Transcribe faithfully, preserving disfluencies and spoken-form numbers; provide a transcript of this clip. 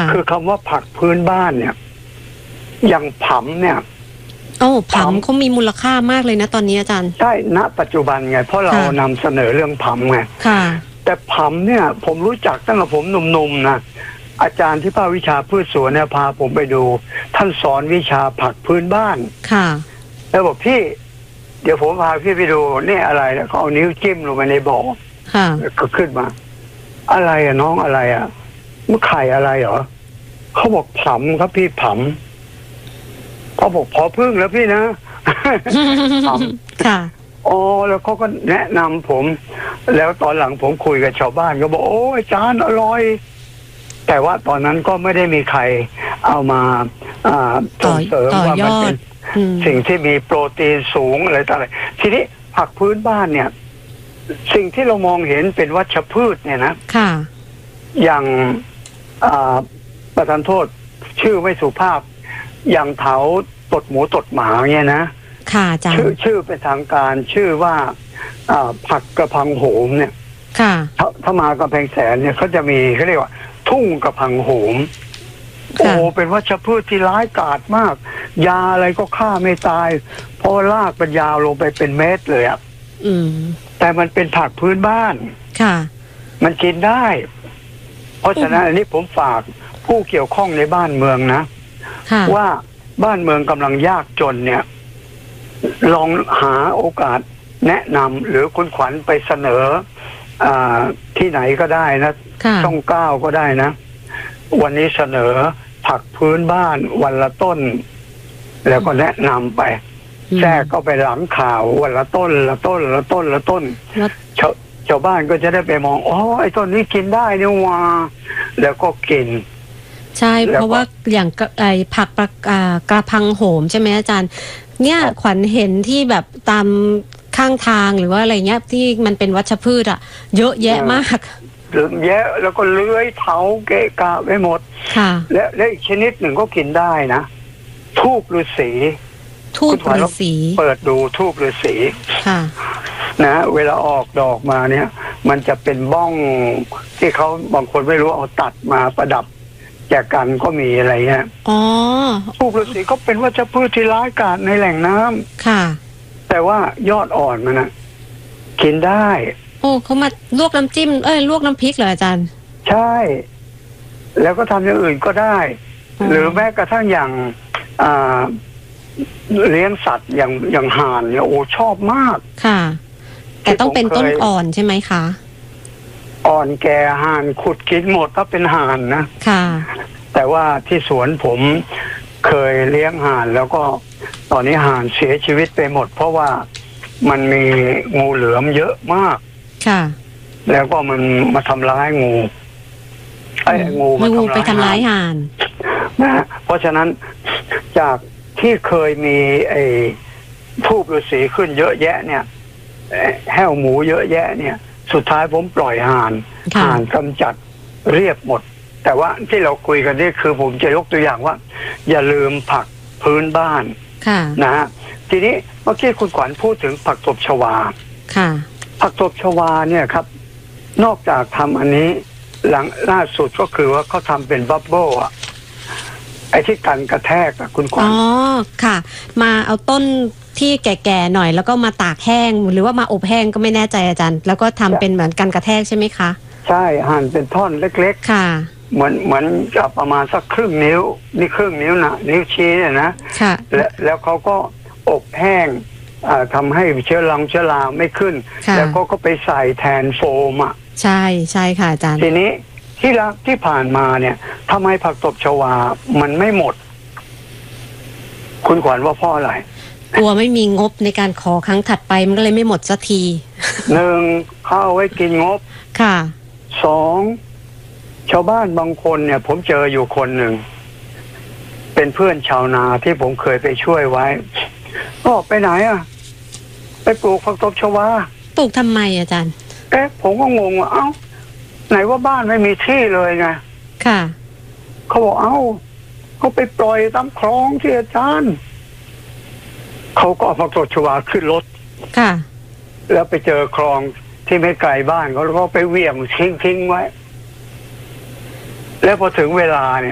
คือคำว่าผักพื้นบ้านเนี่ยอย่างผำเนี่ยโอ้ผำเขามีมูลค่ามากเลยนะตอนนี้อาจารย์ใช่ณปัจจุบันไงเพราะเรานำเสนอเรื่องผำไงแต่ผำเนี่ยผมรู้จักตั้งแต่ผมหนุ่มๆนะอาจารย์ที่ภาควิชาพืชสวนเนี่ยพาผมไปดูท่านสอนวิชาผักพื้นบ้านค่ะแล้วบอกพี่เดี๋ยวผมพาพี่ไปดูนี่อะไรแล้วเขาเอานิ้วจิ้มลงไปในบ่อค่ะก็ขึ้นมาอะไรอะน้องอะไรอะมันไข่อะไรเหรอเขาบอกผำครับพี่ผำเขาบอกพอพึ่งแล้วพี่นะผำค่ะอ๋อแล้วเขาก็แนะนำผมแล้วตอนหลังผมคุยกับชาวบ้านก็บอกโอ้อาจารย์อร่อยแต่ว่าตอนนั้นก็ไม่ได้มีใครเอามาส่งเสริมว่ามันเป็นสิ่งที่มีโปรตีนสูงอะไรต่างๆทีนี้ผักพื้นบ้านเนี่ยสิ่งที่เรามองเห็นเป็นวัชพืชเนี่ยนะค่ะอย่างประทานโทษชื่อไม่สุภาพอย่างเถาตดหมูตดหมาเนี่ยนะค่ะจ้ะชื่อชื่อเป็นทางการชื่อว่าผักกระพังโหมเนี่ยค่ะถ้ามากำแพงแสนเนี่ยเขาจะมีเขาเรียกว่าทุ่งกระพังโหมโอ้เป็นวัชพืชที่ร้ายกาจมากยาอะไรก็ฆ่าไม่ตายเพราะรากมันยาวลงไปเป็นเม็ดเลยอ่ะแต่มันเป็นผักพื้นบ้านค่ะมันกินได้เพราะฉะนั้นอันนี้ผมฝากผู้เกี่ยวข้องในบ้านเมืองนะว่าบ้านเมืองกำลังยากจนเนี่ยลองหาโอกาสแนะนำหรือคุณขวัญไปเสนออที่ไหนก็ได้นะช่องเก้าก็ได้นะวันนี้เสนอผักพื้นบ้านวันละต้นแล้วก็แนะนำไปแทรกก็ไปหลังข่าววันละต้นละต้นละต้นละต้นชาวชาวบ้านก็จะได้ไปมองอ๋อไอ้ต้นนี้กินได้นี่ว่าแล้วก็กินใช่เพราะว่าอย่างไอ้ผักกระพังโหมใช่ไหมอาจารย์เนี่ยขวัญเห็นที่แบบตามข้างทางหรือว่าอะไรเงี้ยที่มันเป็นวัชพืชอ่ะเยอะแยะมากเยอะแยะแล้วก็เลื้อยเถาเกะกะไปหมดค่ะและและอีกชนิดหนึ่งก็กินได้นะทูบฤาษีทูบฤาษีเปิดดูทูบฤาษีค่ะนะเวลาออกดอกมาเนี่ยมันจะเป็นบ้องที่เขาบางคนไม่รู้เอาตัดมาประดับแจกันก็มีอะไรเงี้ยอ๋อทูบฤาษีก็เป็นวัชพืชที่ร้ายกาจในแหล่งน้ำค่ะแต่ว่ายอดอ่อนมันนะกินได้โอ้เขามาลวกน้ำจิ้มเอ้ยลวกน้ำพริกเหรออาจารย์ใช่แล้วก็ทำอย่างอื่นก็ได้หรือแม้กระทั่งอย่างเลี้ยงสัตว์อย่างอย่างห่านเนี่ยโอ้ชอบมากค่ะแต่ต้องเป็นต้นอ่อนใช่ไหมคะอ่อนแก่ห่านขุดกินหมดถ้าเป็นห่านนะค่ะแต่ว่าที่สวนผมเคยเลี้ยงห่านแล้วก็ตอนนี้ห่านเสียชีวิตไปหมดเพราะว่ามันมีงูเหลือมเยอะมากค่ะแล้วก็มันมาทำร้ายงูไอ้งูมันไปทำร้ายห่านนะเพราะฉะนั้นจากที่เคยมีไอ้ทูบฤาษีขึ้นเยอะแยะเนี่ยแห้วหมูเยอะแยะเนี่ยสุดท้ายผมปล่อยห่านห่านกำจัดเรียบหมดแต่ว่าที่เราคุยกันนี่คือผมจะยกตัวอย่างว่าอย่าลืมผักพื้นบ้านนะฮะทีนี้เมื่อกี้คุณขวัญพูดถึงผักตบชวาค่ะผักตบชวาเนี่ยครับนอกจากทำอันนี้หลังล่าสุดก็คือว่าเขาทำเป็นบับเบิ้ลอะไอ้ที่กันกระแทกอะคุณขวัญอ๋อค่ะมาเอาต้นที่แก่ๆหน่อยแล้วก็มาตากแห้งหรือว่ามาอบแห้งก็ไม่แน่ใจอาจารย์แล้วก็ทำเป็นเหมือนกันกระแทกใช่ไหมคะใช่หั่นเป็นท่อนเล็กๆค่ะเหมือนเหมือนจะประมาณสักครึ่งนิ้วนี่ครึ่งนิ้วนะนิ้วชี้เนี่ยนะค่ะแล้วแล้วเขาก็อบแห้งทำให้เชื้อรังเชื้อราไม่ขึ้นแล้วก็ก็ไปใส่แทนโฟมอ่ะใช่ใช่ค่ะอาจารย์ทีนี้ที่ละที่ผ่านมาเนี่ยทำไมผักตบชวามันไม่หมดคุณขวัญว่าเพราะอะไรกลัวไม่มีงบในการขอครั้งถัดไปมันก็เลยไม่หมดสักทีหนึ่งเขาเอาไว้กินงบค่ะสองชาวบ้านบางคนเนี่ยผมเจออยู่คนหนึ่งเป็นเพื่อนชาวนาที่ผมเคยไปช่วยไว้ก็ไปไหนอ่ะไปปลูกผักตบชวาปลูกทำไมอาจารย์เอ๊ะผมก็งงว่าเอ้าไหนว่าบ้านไม่มีที่เลยไงค่ะเขาบอกเอ้าเขาไปปล่อยตามคลองที่อาจารย์เขาก็เอาผักตบชวาขึ้นรถค่ะแล้วไปเจอคลองที่ไม่ไกลบ้านเขาแล้วก็ไปเหวี่ยงทิ้งทิ้งไว้แล้วพอถึงเวลาเนี่ย